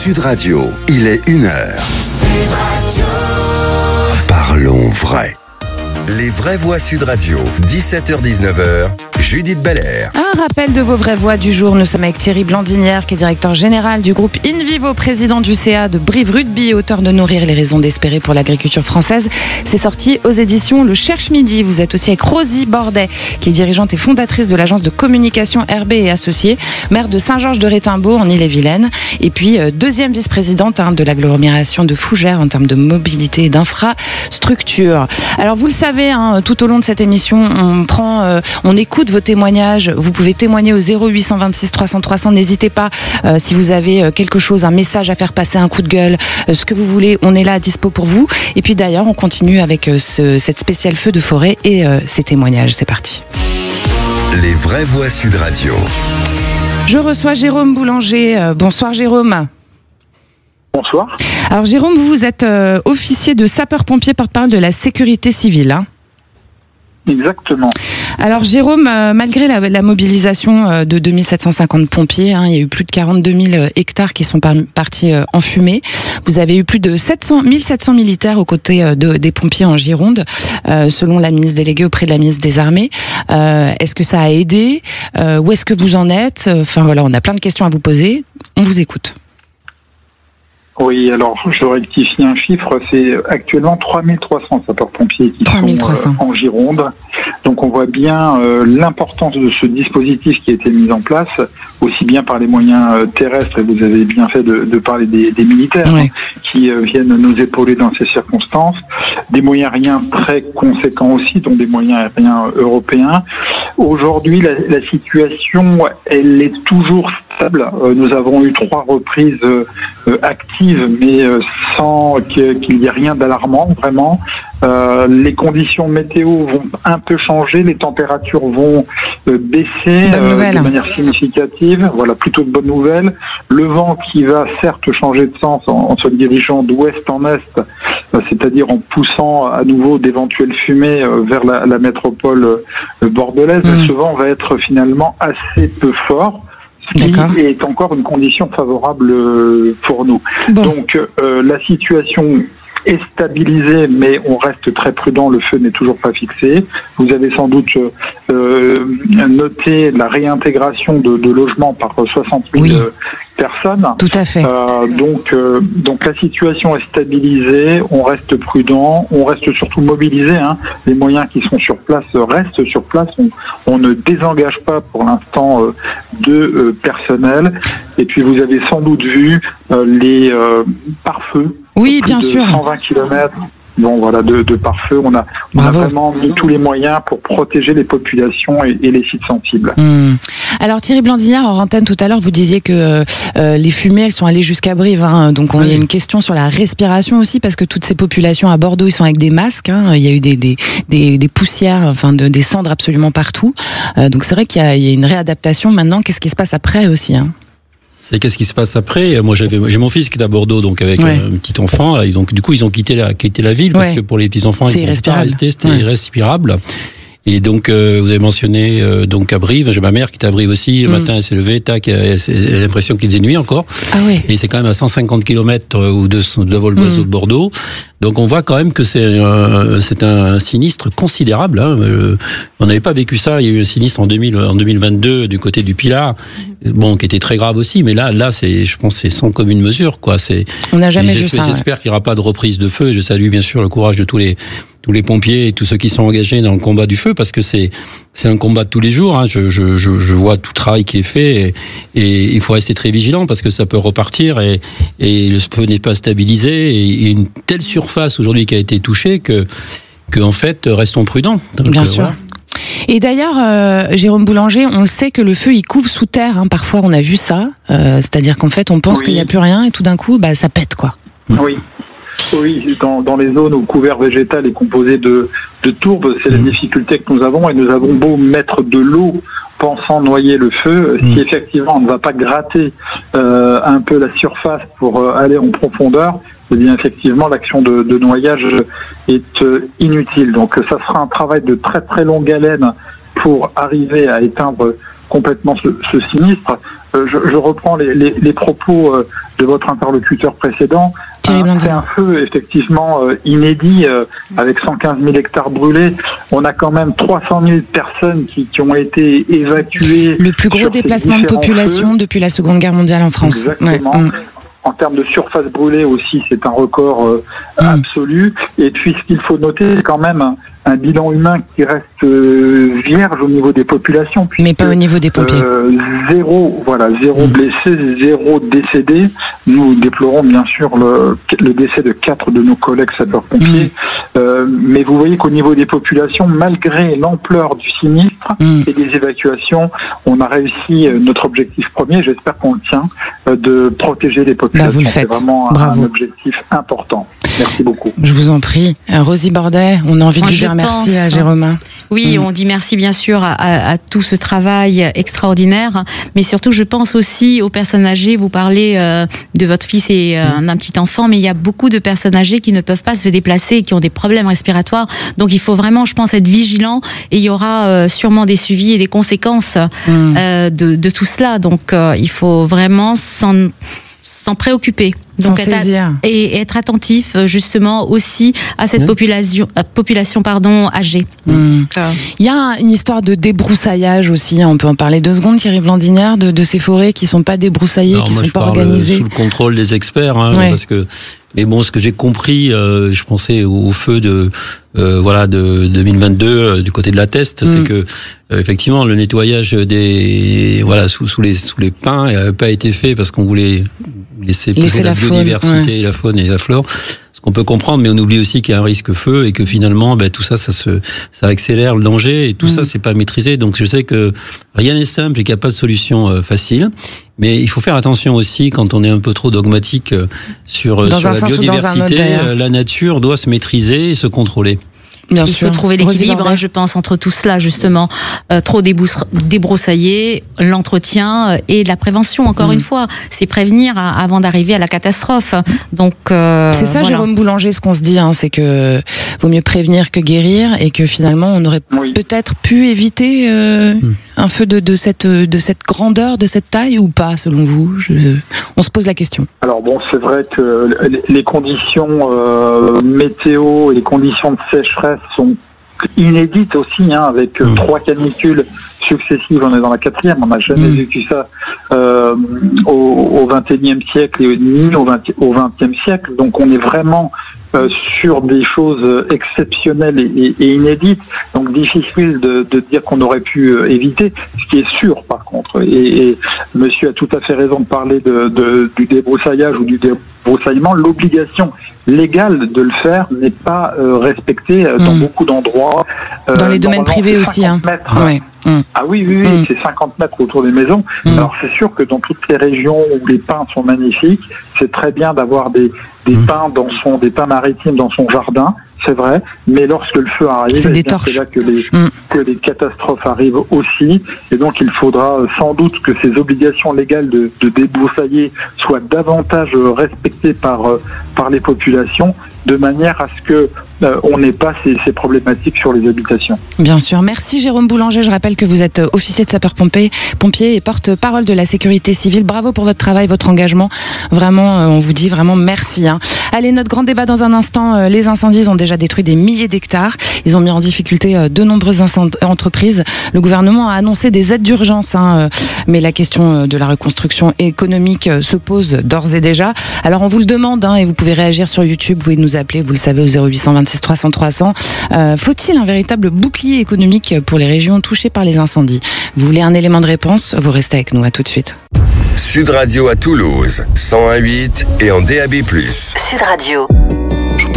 Sud Radio, il est 1h. Sud Radio. Parlons vrai. Les vraies voix Sud Radio, 17h-19h, Judith Belair. Un rappel de vos vraies voix du jour. Nous sommes avec Thierry Blandinière, qui est directeur général du groupe InVivo, président du CA de Brive Rugby et auteur de Nourrir les raisons d'espérer pour l'agriculture française. C'est sorti aux éditions Le Cherche Midi. Vous êtes aussi avec Rosie Bordet, qui est dirigeante et fondatrice de l'agence de communication RB et Associés, maire de Saint-Georges-de-Rétimbaud en Ille-et-Vilaine, et puis deuxième vice-présidente de l'agglomération de Fougères en termes de mobilité et d'infrastructure. Alors vous le savez, tout au long de cette émission, on écoute vos témoignages. Vous pouvez témoigner au 0826 300 300. N'hésitez pas si vous avez quelque chose, un message à faire passer, un coup de gueule, ce que vous voulez. On est là à dispo pour vous. Et puis d'ailleurs, on continue avec cette spéciale feu de forêt et ces témoignages. C'est parti. Les vraies voix Sud Radio. Je reçois Jérôme Boulanger. Bonsoir Jérôme. Bonsoir. Alors Jérôme, vous êtes officier de sapeur-pompier, porte-parole de la sécurité civile. Exactement. Alors Jérôme, malgré la mobilisation de 2750 pompiers, il y a eu plus de 42 000 hectares qui sont partis en fumée. Vous avez eu plus de 1700 militaires aux côtés des pompiers en Gironde, selon la ministre déléguée auprès de la ministre des Armées. Est-ce que ça a aidé ? Où est-ce que vous en êtes ? Enfin voilà, on a plein de questions à vous poser. On vous écoute. Oui, alors je rectifie un chiffre, c'est actuellement 3300 sapeurs-pompiers qui sont en Gironde. Donc on voit bien l'importance de ce dispositif qui a été mis en place, aussi bien par les moyens terrestres, et vous avez bien fait de parler des militaires qui viennent nous épauler dans ces circonstances, des moyens aériens très conséquents aussi, dont des moyens aériens européens. Aujourd'hui, la situation, elle est toujours stable. Nous avons eu 3 reprises actives, mais sans qu'il y ait rien d'alarmant, vraiment. Les conditions météo vont un peu changer, les températures vont baisser de manière significative. Voilà, plutôt de bonnes nouvelles. Le vent qui va certes changer de sens en se dirigeant d'ouest en est, c'est-à-dire en poussant à nouveau d'éventuelles fumées vers la métropole bordelaise. Ce vent va être finalement assez peu fort, ce qui est encore une condition favorable pour nous. Donc la situation est stabilisé, mais on reste très prudent, le feu n'est toujours pas fixé. Vous avez sans doute noté la réintégration de logements par 60 000 personnes. Tout à fait. Donc la situation est stabilisée, on reste prudent, on reste surtout mobilisé. Les moyens qui sont sur place restent sur place. On ne désengage pas pour l'instant de personnel. Et puis vous avez sans doute vu les pare-feux. Oui, bien sûr. 120 km. De pare-feu, on a vraiment mis tous les moyens pour protéger les populations et les sites sensibles. Alors Thierry Blandinière, en antenne tout à l'heure, vous disiez que les fumées, elles sont allées jusqu'à Brive. Donc il y a une question sur la respiration aussi, parce que toutes ces populations à Bordeaux, ils sont avec des masques. Il y a eu des poussières, des cendres absolument partout. Donc c'est vrai qu'il y a une réadaptation maintenant. Qu'est-ce qui se passe après aussi C'est qu'est-ce qui se passe après ? Moi, j'ai mon fils qui est à Bordeaux, donc avec un petit enfant. Et donc, du coup, ils ont quitté la ville parce que pour les petits enfants, ils ne pouvaient pas rester. C'était irrespirable. Et donc, vous avez mentionné donc à Brive. J'ai ma mère qui est à Brive aussi. Le matin, elle s'est levée, tac, elle a l'impression qu'il faisait nuit encore. Et c'est quand même à 150 km ou de vol d'oiseau de Bordeaux. Donc on voit quand même que c'est un sinistre considérable. On n'avait pas vécu ça. Il y a eu un sinistre en 2022 du côté du Pilat, qui était très grave aussi. Mais là, je pense, c'est sans commune mesure, quoi. On n'a jamais vu ça. J'espère qu'il n'y aura pas de reprise de feu. Je salue bien sûr le courage de tous les pompiers et tous ceux qui sont engagés dans le combat du feu, parce que c'est un combat de tous les jours. Je vois tout le travail qui est fait et il faut rester très vigilant parce que ça peut repartir et le feu n'est pas stabilisé et une telle surface aujourd'hui qui a été touchée que en fait, restons prudents. Donc, bien sûr. Voilà. Et d'ailleurs, Jérôme Boulanger, on sait que le feu, il couve sous terre. Parfois, on a vu ça. C'est-à-dire qu'en fait, on pense qu'il n'y a plus rien et tout d'un coup, ça pète, quoi. Oui, dans les zones où le couvert végétal est composé de tourbe, c'est la difficulté que nous avons, et nous avons beau mettre de l'eau pensant noyer le feu, si effectivement on ne va pas gratter un peu la surface pour aller en profondeur, eh bien effectivement l'action de noyage est inutile. Donc ça sera un travail de très très longue haleine pour arriver à éteindre complètement ce sinistre. Je reprends les propos de votre interlocuteur précédent. C'est un feu effectivement inédit avec 115 000 hectares brûlés. On a quand même 300 000 personnes qui ont été évacuées. Le plus gros déplacement de population depuis la Seconde Guerre mondiale en France. Exactement. Ouais. En termes de surface brûlée aussi, c'est un record absolu. Et puis, ce qu'il faut noter, c'est quand même un bilan humain qui reste vierge au niveau des populations. Mais pas au niveau des pompiers. Zéro blessé, zéro décédé. Nous déplorons bien sûr le décès de 4 de nos collègues sapeurs-pompiers. Mais vous voyez qu'au niveau des populations, malgré l'ampleur du sinistre et des évacuations, on a réussi notre objectif premier, j'espère qu'on le tient, de protéger les populations. Vous le faites. C'est vraiment un objectif important. Merci beaucoup. Je vous en prie. Rosie Bordet, on a envie de lui dire merci à Jérôme. Oui, on dit merci bien sûr à tout ce travail extraordinaire, mais surtout je pense aussi aux personnes âgées. Vous parlez de votre fils et d'un petit enfant, mais il y a beaucoup de personnes âgées qui ne peuvent pas se déplacer et qui ont des problèmes respiratoires. Donc il faut vraiment, je pense, être vigilant et il y aura sûrement des suivis et des conséquences de tout cela. Donc il faut vraiment s'en préoccuper. Donc être attentif justement aussi à cette population âgée. Il y a une histoire de débroussaillage aussi, on peut en parler 2 secondes, Thierry Blandinière, de ces forêts qui ne sont pas débroussaillées, qui ne sont pas organisées. Sous le contrôle des experts, parce que mais bon, ce que j'ai compris, je pensais au feu de 2022 du côté de la Teste, c'est que effectivement le nettoyage sous les pins n'avait pas été fait parce qu'on voulait laisser la biodiversité, la faune et la flore. Ce qu'on peut comprendre, mais on oublie aussi qu'il y a un risque feu et que finalement, tout ça accélère le danger et tout ça, c'est pas maîtrisé. Donc je sais que rien n'est simple et qu'il n'y a pas de solution facile. Mais il faut faire attention aussi quand on est un peu trop dogmatique sur la biodiversité. La nature doit se maîtriser et se contrôler. Il faut trouver l'équilibre, je pense, entre tout cela, justement. Trop débroussailler, l'entretien et la prévention, encore une fois. C'est prévenir avant d'arriver à la catastrophe. Donc, c'est ça, Jérôme Boulanger, ce qu'on se dit, c'est que vaut mieux prévenir que guérir et que finalement, on aurait peut-être pu éviter un feu de cette grandeur, de cette taille ou pas, selon vous? On se pose la question. Alors bon, c'est vrai que les conditions météo et les conditions de sécheresse sont inédites aussi, avec 3 canicules successives. On est dans la 4e, on n'a jamais vécu ça au XXIe siècle ni au XXe siècle. Donc on est vraiment sur des choses exceptionnelles et inédites, donc difficile de dire qu'on aurait pu éviter, ce qui est sûr par contre. Et monsieur a tout à fait raison de parler du débroussaillage ou du débroussaillement. L'obligation légale de le faire n'est pas respectée dans beaucoup d'endroits. Dans les domaines privés aussi. Ah oui, c'est 50 mètres autour des maisons. Alors c'est sûr que dans toutes les régions où les pins sont magnifiques, c'est très bien d'avoir des pins des pins maritimes dans son jardin, c'est vrai, mais lorsque le feu arrive, c'est là que les catastrophes arrivent aussi, et donc il faudra sans doute que ces obligations légales de débroussailler soient davantage respectées par les populations, de manière à ce que on n'ait pas ces problématiques sur les habitations. Bien sûr. Merci Jérôme Boulanger. Je rappelle que vous êtes officier de sapeur-pompier et porte-parole de la sécurité civile. Bravo pour votre travail, votre engagement. Vraiment, on vous dit vraiment merci. Allez, notre grand débat dans un instant. Les incendies ont déjà détruit des milliers d'hectares. Ils ont mis en difficulté de nombreuses entreprises. Le gouvernement a annoncé des aides d'urgence, mais la question de la reconstruction économique se pose d'ores et déjà. Alors on vous le demande, et vous pouvez réagir sur YouTube. Vous pouvez nous appeler, vous le savez, au 0826 300 300. Faut-il un véritable bouclier économique pour les régions touchées par les incendies? Vous voulez un élément de réponse? Vous restez avec nous. À tout de suite. Sud Radio à Toulouse, 101.8 et en DAB+. Sud Radio.